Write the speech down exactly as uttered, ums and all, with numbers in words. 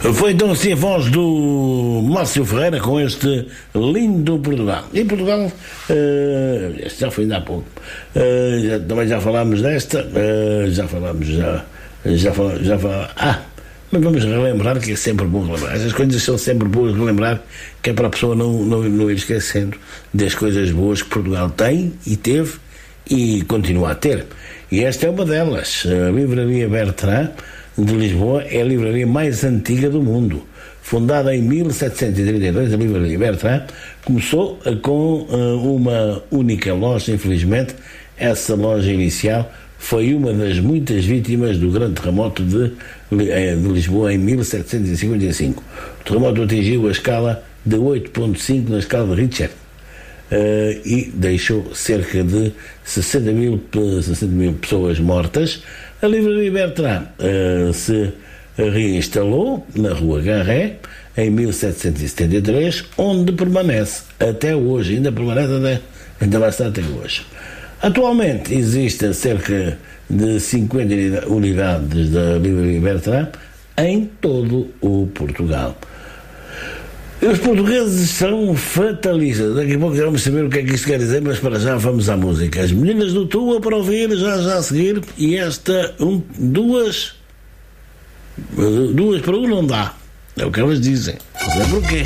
Foi então assim a voz do Márcio Ferreira com este lindo Portugal. E Portugal, uh, este já foi ainda há pouco, uh, já, também já falámos desta, uh, já falámos, já, já falámos, já falámos, ah, mas vamos relembrar que é sempre bom relembrar. Essas coisas são sempre boas de relembrar, que é para a pessoa não, não, não ir esquecendo das coisas boas que Portugal tem e teve e continua a ter. E esta é uma delas. A Livraria Bertrand de Lisboa é a livraria mais antiga do mundo. Fundada em mil setecentos e trinta e dois, a Livraria Bertrand começou com uh, uma única loja. Infelizmente, essa loja inicial foi uma das muitas vítimas do grande terremoto de, de Lisboa em mil setecentos e cinquenta e cinco. O terremoto atingiu a escala de oito ponto cinco na escala de Richter uh, e deixou cerca de sessenta mil pessoas mortas. A Livraria Bertrand uh, se reinstalou na Rua Garré em mil setecentos e setenta e três, onde permanece até hoje, ainda permanece até, ainda lá está até hoje. Atualmente existem cerca de cinquenta unidades da Livraria Bertrand em todo o Portugal. Os portugueses são fatalistas. Daqui a pouco já vamos saber o que é que isto quer dizer, mas para já vamos à música. As Meninas do Tua para ouvir já já a seguir, e esta um, duas duas para um não dá, é o que elas dizem, não sei porquê.